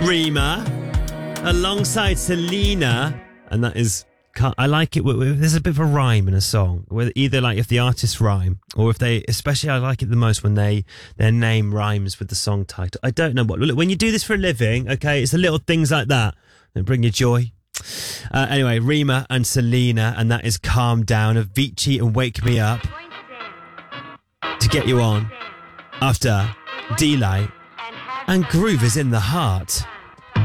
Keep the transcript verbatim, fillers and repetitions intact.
Rima alongside Selena, and that is, I like it. There's a bit of a rhyme in a song, where either like if the artists rhyme, or if they, especially I like it the most when they their name rhymes with the song title. I don't know what. Look, when you do this for a living, okay, it's the little things like that that bring you joy. Uh, anyway, Rima and Selena, and that is Calm Down, Avicii and Wake Me Up, to get you on after D-Light and Groove is in the Heart.